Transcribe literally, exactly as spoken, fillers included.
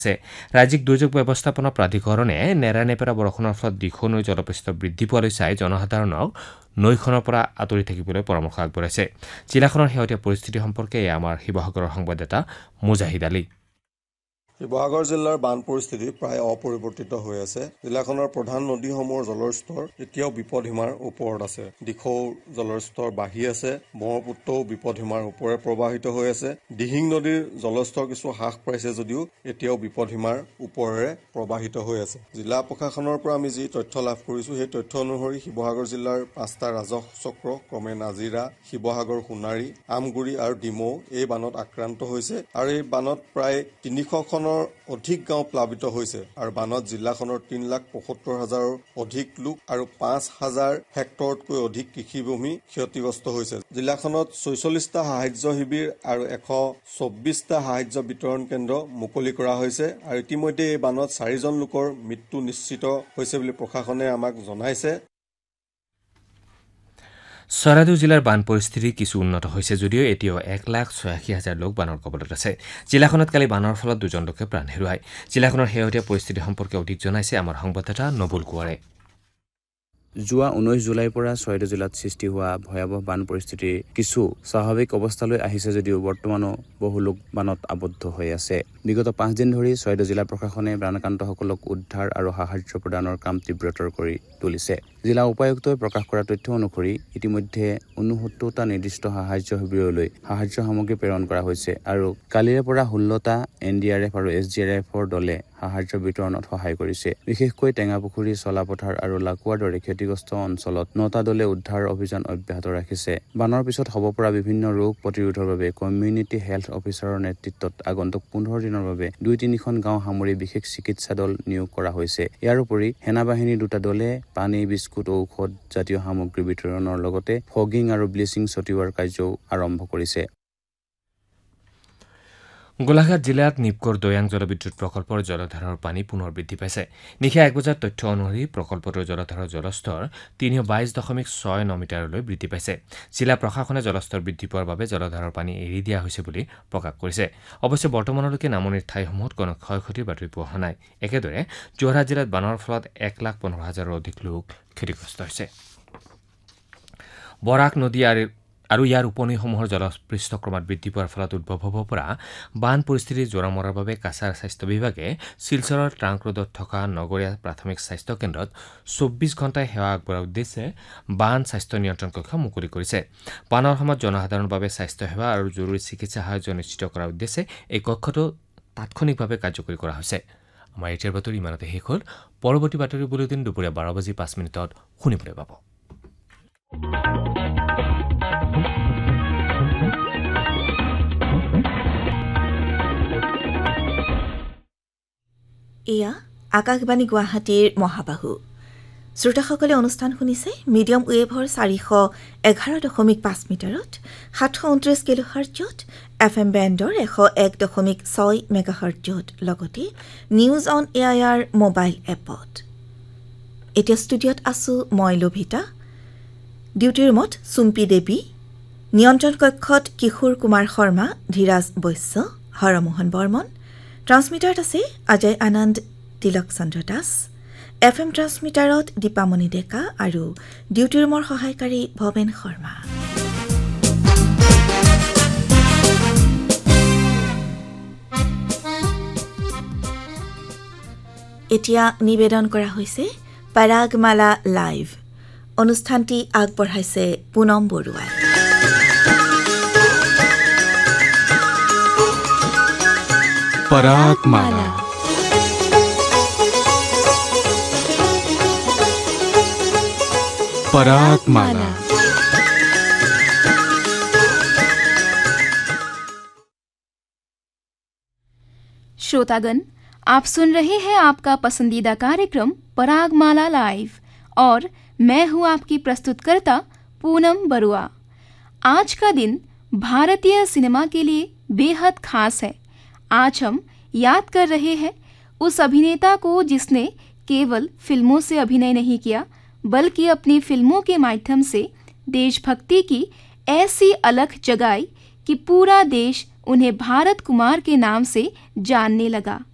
ৰাজ্যিক দুৰ্যোগ ব্যৱস্থাপনা প্ৰাধিকৰণে নেৰানেপেৰা বৰষুণৰ ফলত দিখৌ নৈ জলপৃষ্ঠ বৃদ্ধি পোৱালৈ চাই জনসাধাৰণক নৈখনৰ পৰা আঁতৰি থাকিবলৈ পৰামৰ্শ আগবঢ়াইছে। জিলাখনৰ শেহতীয়া পৰিস্থিতি সম্পৰ্কে এয়া আমাৰ শিৱসাগৰৰ সংবাদদাতা মুজাহিদ আলী। শিৱসাগৰ জিলাৰ বান পৰিস্থিতি প্ৰায় অপৰিৱৰ্তিত হৈ আছে। জিলাখনৰ প্ৰধান নদীসমূহৰ জলৰ স্তৰ এতিয়াও বিপদসীমাৰ ওপৰত আছে। দিখৌৰ জলৰ স্তৰ বাঢ়ি আছে। ব্ৰহ্মপুত্ৰও বিপদসীমাৰ ওপৰে প্ৰবাহিত হৈ আছে। দিহিং নদীৰ জলস্তৰ কিছু হ্ৰাস পাইছে যদিও এতিয়াও বিপদসীমাৰ ওপৰেৰে প্ৰবাহিত হৈ আছে। জিলা প্ৰশাসনৰ পৰা আমি যি তথ্য লাভ কৰিছো সেই তথ্য অনুসৰি শিৱসাগৰ জিলাৰ পাঁচটা ৰাজহ চক্ৰ ক্ৰমে নাজিৰা, শিৱসাগৰ, সোণাৰী, আমগুৰি আৰু ডিমৌ এই বানত আক্ৰান্ত হৈছে আৰু এই বানত প্ৰায় তিনিশখনৰ অধিক গাঁও প্লাবিত হৈছে আৰু বানত জিলাখনৰ তিন লাখ পঁয়সত্তৰ হাজাৰৰ অধিক লোক আৰু পাঁচ হাজাৰ হেক্টৰতকৈ অধিক কৃষিভূমি ক্ষতিগ্ৰস্ত হৈছে। জিলাখনত ছয়চল্লিছটা সাহায্য শিবিৰ আৰু এশ চৌব্বিছটা সাহায্য বিতৰণ কেন্দ্ৰ মুকলি কৰা হৈছে আৰু ইতিমধ্যে এই বানত চাৰিজন লোকৰ মৃত্যু নিশ্চিত হৈছে বুলি প্ৰশাসনে আমাক জনাইছে। চৰাইদেউ জিলাৰ বান পৰিস্থিতি কিছু উন্নত হৈছে যদিও এতিয়াও এক লাখ ছয়াশী হাজাৰ লোক বানৰ কবলত আছে। জিলাখনত কালি বানৰ ফলত দুজন লোকে প্ৰাণ হেৰুৱায়। জিলাখনৰ শেহতীয়া পৰিস্থিতি সম্পৰ্কে অধিক জনাইছে আমাৰ সংবাদদাতা নবুল কোঁৱৰে। যোৱা ঊনৈশ জুলাইৰ পৰা চৰাইদেউ জিলাত সৃষ্টি হোৱা ভয়াৱহ বান পৰিস্থিতি কিছু স্বাভাৱিক অৱস্থালৈ আহিছে যদিও বৰ্তমানো বহু লোক বানত আবদ্ধ হৈ আছে। বিগত পাঁচদিন ধৰি চৰাইদেউ জিলা প্ৰশাসনে বানআক্ৰান্তসকলক উদ্ধাৰ আৰু সাহায্য প্ৰদানৰ কাম তীব্ৰতৰ কৰি তুলিছে। জিলা উপায়ুক্তই প্ৰকাশ কৰা তথ্য অনুসৰি ইতিমধ্যে ঊনসত্তৰটা নিৰ্দিষ্ট সাহায্য শিবিৰলৈ সাহায্য সামগ্ৰী প্ৰেৰণ কৰা হৈছে আৰু কালিৰে পৰা ষোল্লটা এন ডি আৰ এফ আৰু এছ ডি আৰ এফৰ দলে সাহায্য বিতৰণত সহায় কৰিছে। বিশেষকৈ টেঙাপুখুৰী, চলাপথাৰ আৰু লাকুৱাৰ দৰে ক্ষতিগ্ৰস্ত অঞ্চলত নটা দলে উদ্ধাৰ অভিযান অব্যাহত ৰাখিছে। বানৰ পিছত হ'ব পৰা বিভিন্ন ৰোগ প্ৰতিৰোধৰ বাবে কমিউনিটি হেল্থ অফিচাৰৰ নেতৃত্বত আগন্তুক পোন্ধৰ দিনৰ বাবে দুই তিনিখন গাঁও সামৰি বিশেষ চিকিৎসা দল নিয়োগ কৰা হৈছে। ইয়াৰ উপৰি সেনাবাহিনীৰ দুটা দলে পানী, বিস্কুট, ঔষধ জাতীয় সামগ্ৰী বিতৰণৰ লগতে ফগিং আৰু ব্লিচিং ছটিওৱাৰ কাৰ্যও আৰম্ভ কৰিছে। গোলাঘাট জিলাত নিপকোৰ দৈয়াং জলবিদ্যুৎ প্ৰকল্পৰ জলধাৰৰ পানী পুনৰ বৃদ্ধি পাইছে। নিশা এক বজাত তথ্য অনুসৰি প্ৰকল্পটোৰ জলধাৰৰ জলস্তৰ তিনিশ বাইশ দশমিক ছয় ন মিটাৰলৈ বৃদ্ধি পাইছে। জিলা প্ৰশাসনে জলস্তৰ বৃদ্ধি পোৱাৰ বাবে জলধাৰৰ পানী এৰি দিয়া হৈছে বুলি প্ৰকাশ কৰিছে। অৱশ্যে বৰ্তমানলৈকে নামনিৰ ঠাইসমূহত কোনো ক্ষয় ক্ষতিৰ বাতৰি পোৱা হোৱা নাই। একেদৰে যোৰহাট জিলাত বানৰ ফলত এক লাখ পোন্ধৰ হাজাৰৰ অধিক লোক ক্ষতিগ্ৰস্ত হৈছে। বৰাক নদী আৰু ইয়াৰ উপনৈসমূহৰ জলপৃষ্ঠ ক্ৰমাৎ বৃদ্ধি পোৱাৰ ফলত উদ্ভৱ হ'ব পৰা বান পৰিস্থিতিৰ জোৰা মৰাৰ বাবে কাছাৰ স্বাস্থ্য বিভাগে শিলচৰৰ ট্ৰাংক ৰোডত থকা নগৰীয়া প্ৰাথমিক স্বাস্থ্য কেন্দ্ৰত চৌব্বিছ ঘণ্টাই সেৱা আগবঢ়োৱাৰ উদ্দেশ্যে বান স্বাস্থ্য নিয়ন্ত্ৰণ কক্ষ মুকলি কৰিছে। বানৰ সময়ত জনসাধাৰণৰ বাবে স্বাস্থ্য সেৱা আৰু জৰুৰী চিকিৎসা সাহায্য নিশ্চিত কৰাৰ উদ্দেশ্যে এই কক্ষটো তাৎক্ষণিকভাৱে কাৰ্যকৰী কৰা হৈছে। আমাৰ এতিয়াৰ বাতৰি ইমানতে শেষ হ'ল। পৰৱৰ্তী বাতৰি বুলেটিন দুপৰীয়া বাৰ বাজি পাঁচ মিনিটত শুনিবলৈ পাব। এয়া আকাশবাণী গুৱাহাটীৰ মহাবাহু। শ্ৰোতাসকলে অনুষ্ঠান শুনিছে মিডিয়াম ৱেভৰ চাৰিশ এঘাৰ দশমিক পাঁচ মিটাৰত, সাতশ ঊনত্ৰিছ কিলো হাৰ্টজত, এফ এম বেণ্ডৰ এশ এক দশমিক ছয় মেগা হাৰ্টজত, লগতে news on A I R mobile এপত। এতিয়া ষ্টুডিঅ'ত আছো মই লভিতা, ডিউটি ৰুমত চুম্পী দেৱী, নিয়ন্ত্ৰণ কক্ষত কিশোৰ কুমাৰ শৰ্মা, ধীৰাজ বৈশ্য, হৰমোহন বৰ্মন। ট্ৰান্সমিটাৰত আছে অজয় আনন্দ, তিলক চন্দ্ৰ দাস। এফ এম ট্ৰান্সমিটাৰত দীপামণি ডেকা আৰু ডিউটি ৰুমৰ সহায়কাৰী ভৱেন শৰ্মা। এতিয়া নিবেদন কৰা হৈছে পৰাগমালা লাইভ। অনুষ্ঠানটি আগবঢ়াইছে পুনম বৰুৱাই। পৰাগমালা परागमाला। श्रोतागण, आप सुन रहे हैं आपका पसंदीदा कार्यक्रम परागमाला लाइव और मैं हूं आपकी प्रस्तुतकर्ता पूनम बरुआ। आज का दिन भारतीय सिनेमा के लिए बेहद खास है। आज हम याद कर रहे हैं उस अभिनेता को जिसने केवल फिल्मों से अभिनय नहीं किया बल्कि अपनी फिल्मों के माध्यम से देशभक्ति की ऐसी अलख जगाई कि पूरा देश उन्हें भारत कुमार के नाम से जानने लगा।